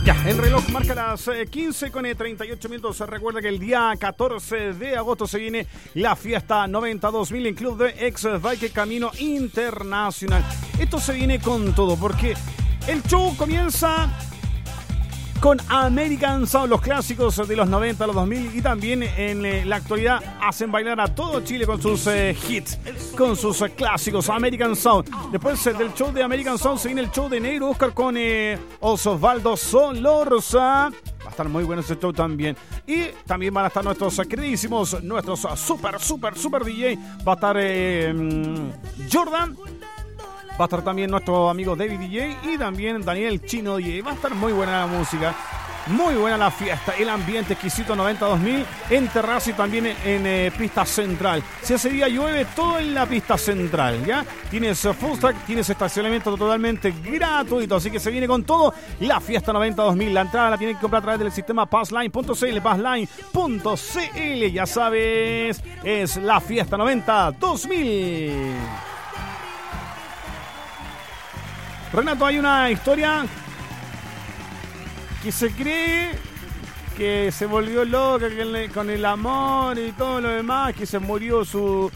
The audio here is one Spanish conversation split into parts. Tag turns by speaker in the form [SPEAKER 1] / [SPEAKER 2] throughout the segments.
[SPEAKER 1] Ya, el reloj marca las 15:38 minutos. Recuerda que el día 14 de agosto se viene la fiesta 90-2000 en Club de Ex Bike Camino Internacional. Esto se viene con todo porque el show comienza con American Sound, los clásicos de los 90, los 2000 y también en la actualidad hacen bailar a todo Chile con sus hits, con sus clásicos, American Sound. Después del show de American Sound se viene el show de Negro Oscar con Osvaldo Solorza. Va a estar muy bueno ese show también. Y también van a estar nuestros queridísimos, nuestros super DJ. Va a estar Jordan. Va a estar también nuestro amigo David DJ y también Daniel Chino DJ. Va a estar muy buena la música, muy buena la fiesta, el ambiente exquisito 90-2000 en terraza y también en pista central. Si ese día llueve, todo en la pista central, ¿ya? Tienes full stack, tienes estacionamiento totalmente gratuito, así que se viene con todo la fiesta 90-2000. La entrada la tienen que comprar a través del sistema passline.cl, passline.cl. Ya sabes, es la fiesta 90-2000. Renato, hay una historia que se cree que se volvió loca con el amor y todo lo demás, que se murió su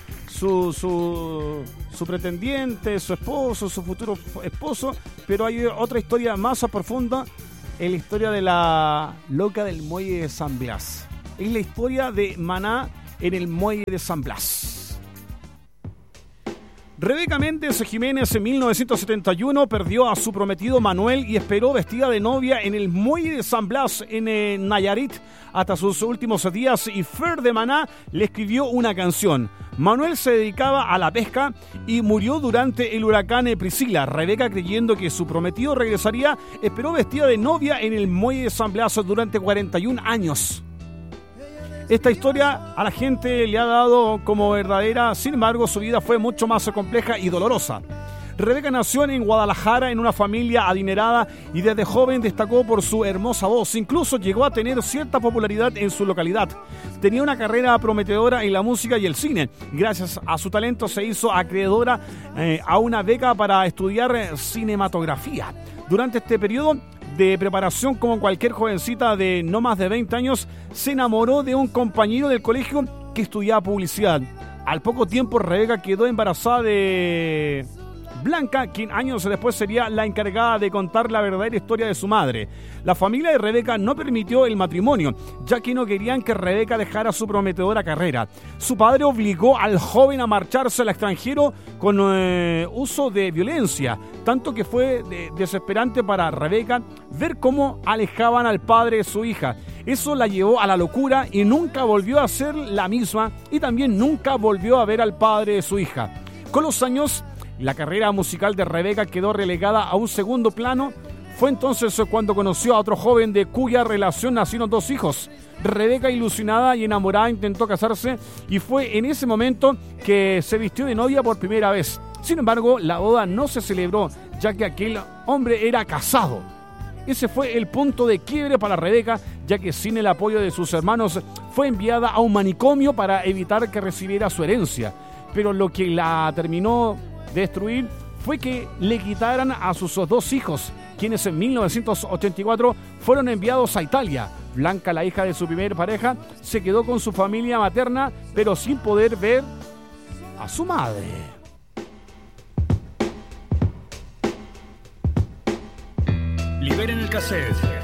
[SPEAKER 1] pretendiente, su esposo, su futuro esposo, pero hay otra historia más profunda, es la historia de la loca del muelle de San Blas. Es la historia de Maná en el muelle de San Blas. Rebeca Méndez Jiménez en 1971 perdió a su prometido Manuel y esperó vestida de novia en el muelle de San Blas en Nayarit hasta sus últimos días y Fer de Maná le escribió una canción. Manuel se dedicaba a la pesca y murió durante el huracán Priscila. Rebeca, creyendo que su prometido regresaría, esperó vestida de novia en el muelle de San Blas durante 41 años. Esta historia a la gente le ha dado como verdadera, sin embargo su vida fue mucho más compleja y dolorosa. Rebeca nació en Guadalajara en una familia adinerada y desde joven destacó por su hermosa voz. Incluso llegó a tener cierta popularidad en su localidad. Tenía una carrera prometedora en la música y el cine. Gracias a su talento se hizo acreedora a una beca para estudiar cinematografía. Durante este periodo de preparación, como cualquier jovencita de no más de 20 años, se enamoró de un compañero del colegio que estudiaba publicidad. Al poco tiempo, Rebeca quedó embarazada de Blanca, quien años después sería la encargada de contar la verdadera historia de su madre. La familia de Rebeca no permitió el matrimonio, ya que no querían que Rebeca dejara su prometedora carrera. Su padre obligó al joven a marcharse al extranjero con uso de violencia, tanto que fue desesperante para Rebeca ver cómo alejaban al padre de su hija. Eso la llevó a la locura y nunca volvió a ser la misma, y también nunca volvió a ver al padre de su hija. Con los años, la carrera musical de Rebeca quedó relegada a un segundo plano. Fue entonces cuando conoció a otro joven de cuya relación nacieron 2 hijos. Rebeca, ilusionada y enamorada, intentó casarse y fue en ese momento que se vistió de novia por primera vez. Sin embargo, la boda no se celebró, ya que aquel hombre era casado. Ese fue el punto de quiebre para Rebeca, ya que sin el apoyo de sus hermanos fue enviada a un manicomio para evitar que recibiera su herencia. Pero lo que la terminó destruir fue que le quitaran a sus 2 hijos, quienes en 1984 fueron enviados a Italia. Blanca, la hija de su primer pareja, se quedó con su familia materna, pero sin poder ver a su madre.
[SPEAKER 2] Liberen el cassette.